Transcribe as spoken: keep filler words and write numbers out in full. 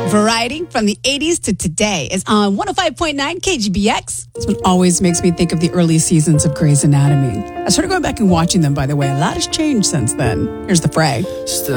Variety from the eighties to today is on one oh five point nine K G B X. This one always makes me think of the early seasons of Grey's Anatomy. I started going back and watching them, by the way. A lot has changed since then. Here's The Fray. Still